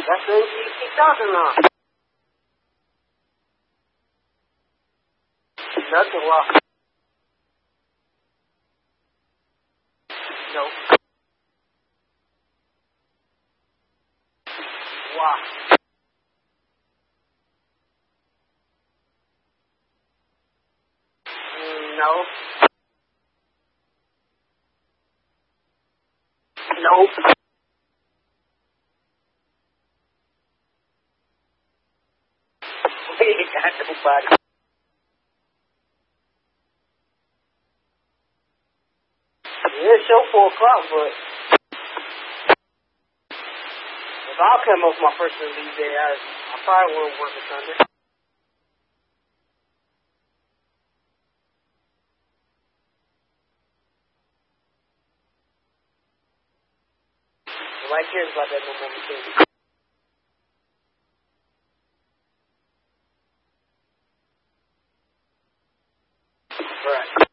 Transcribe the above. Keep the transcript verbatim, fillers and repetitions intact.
That's the you keep talking on. Nothing wrong. No. Why? Mm, no. Nope. We ain't got nobody. It's show four o'clock, but if I'll come off my first leave day, I, I probably won't work a Sunday. Nobody cares about that no more. Because right.